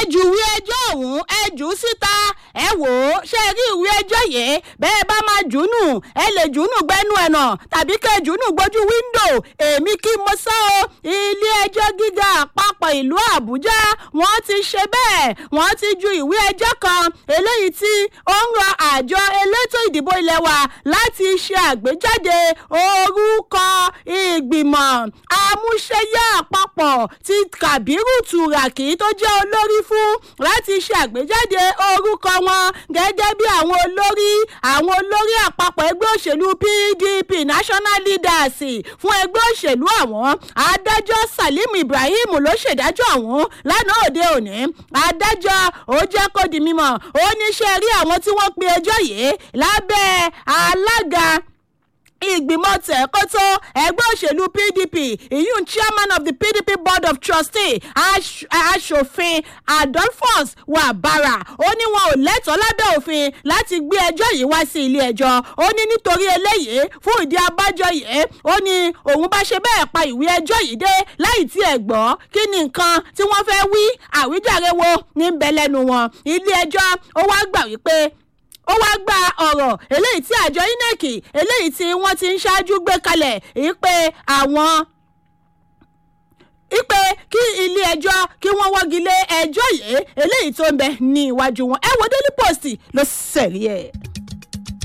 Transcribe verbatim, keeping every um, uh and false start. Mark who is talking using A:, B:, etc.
A: ju ìwé ẹjọ́ ọ̀hún ẹ jù ú síta ẹ wò ó ṣe rí ìwé ẹjọ́ yìí bẹ́ẹ̀ bá máa jù ú nù ẹ lè jù ú nù gbẹ́nu ẹ̀nà tàbí kẹ́ jù ú nù gbójú wíńdò èmi kí mo sọ ọ́ ilé ẹjọ́ gíga àpapọ̀ ìlú Àbújá wọ́n ti ṣe bẹ́ẹ̀ wọ́n ti ju ìwé ẹjọ́ kan eléyìí tí ó ń rọ àjọ elétò ìdìbò ilé wa láti ṣe àgbéjáde orúkọ ìgbìmọ̀ amúṣẹ́yẹ àpapọ̀ ti Kàbírù Tùràkì tó jẹ́ olórí fún láti ṣe àgbéjáde orúkọ wọn gẹ́gẹ́ bí àwọn olórí àwọn olórí àpapọ̀ ẹgbẹ́ òṣèlú P D P national leaders fún ẹgbẹ́ òṣèlú àwọn adájọ́ Salim Ibrahim ló ṣèdájọ́ àwọn lánàá òde òní adájọ́ ó jẹ́ kó di mímọ̀ ó ní ṣe rí àwọn tí wọ́n pe ẹjọ́ yìí lábẹ́ alága ìgbìmọ̀ tẹ̀kótó ẹgbẹ́ òṣèlú P D P ìyún chairman of the P D P board of trustee aṣòfin Adolphus Wabara ó ní wọn ò lẹ́tọ̀ọ́ lábẹ́ òfin láti gbé ẹjọ́ yìí wá sí ilé ẹjọ́ ó ní nítorí eléyìí fún ìdí abájọ yìí ó ní òun bá ṣe bẹ́ẹ̀ pa ìwé ẹjọ́ yìí dé láì tí ẹ̀ gbọ́ kí ni nǹkan tí wọ́n fẹ́ wí àwíjàre wo ní bẹ lẹ́nu wọn ilé ẹjọ́ ó wá gbà wípé ó wá gba ọ̀rọ̀ eléyìí tí àjọ I N E C eléyìí tí wọ́n ti ń ṣáájú gbé kalẹ̀ ìpè àwọn ìpè kí ilé ẹjọ́ kí wọ́n wọ́gi lé ẹjọ́ yìí eléyìí tó ń bẹ ní iwájú wọn ẹ wo Daily Post ló ṣẹ̀rí ẹ̀.